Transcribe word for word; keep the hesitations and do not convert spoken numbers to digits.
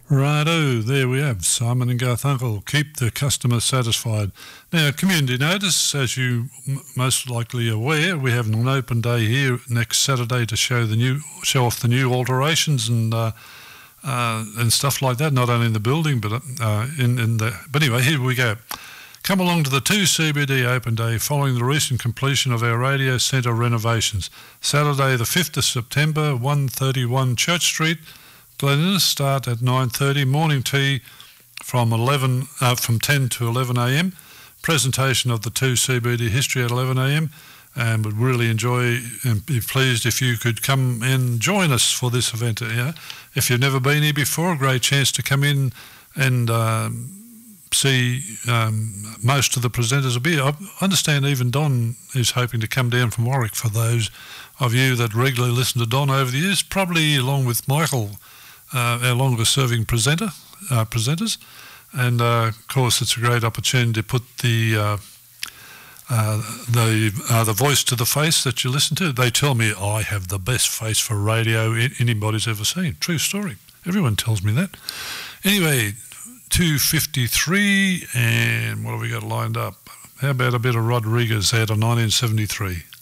Righto, there we have Simon and Garfunkel. Keep the customer satisfied. Now, community notice, as you m- most likely aware, we have an open day here next Saturday to show the new, show off the new alterations and uh, uh, and stuff like that. Not only in the building, but uh, in in the. But anyway, here we go. Come along to the two C B D Open Day following the recent completion of our radio centre renovations. Saturday, the fifth of September, one thirty-one Church Street. Glennis, start at nine thirty, morning tea from eleven uh, from ten to eleven a m. Presentation of the two C B D history at eleven a m. And would really enjoy and be pleased if you could come and join us for this event. Yeah? If you've never been here before, a great chance to come in and um, see um, most of the presenters will be. I understand even Don is hoping to come down from Warwick for those of you that regularly listen to Don over the years, probably along with Michael, Uh, our longest-serving presenter, uh, presenters, and uh, of course it's a great opportunity to put the uh, uh, the uh, the voice to the face that you listen to. They tell me I have the best face for radio anybody's ever seen. True story. Everyone tells me that. Anyway, two fifty-three, and what have we got lined up? How about a bit of Rodriguez out of nineteen seventy-three?